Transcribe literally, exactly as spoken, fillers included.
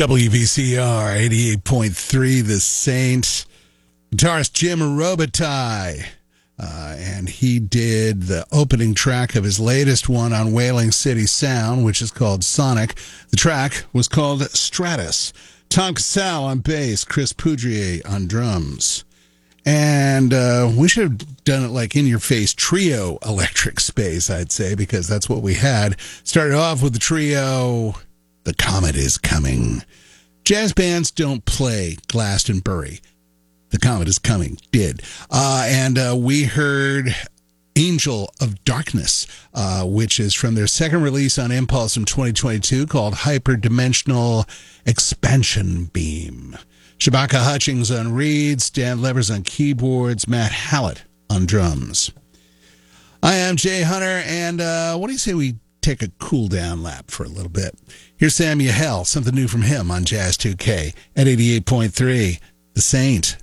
W V C R eighty-eight point three, The Saint. Guitarist Jim Robitaille. Uh, and he did the opening track of his latest one on Wailing City Sound, which is called Sonic. The track was called Stratus. Tom Casale on bass, Chris Poudrier on drums. And uh, we should have done it like In Your Face Trio Electric Space, I'd say, because that's what we had. Started off with the trio, The Comet Is Coming. Jazz bands don't play Glastonbury. The Comet Is Coming did. Uh, and uh, we heard Angel of Darkness, uh, which is from their second release on Impulse in twenty twenty-two called Hyperdimensional Expansion Beam. Shabaka Hutchings on reeds, Dan Levers on keyboards, Matt Hallett on drums. I am Jay Hunter, and uh, what do you say we take a cool-down lap for a little bit? Here's Sam Yahel, something new from him on Jazz two K at eighty-eight point three, The Saint.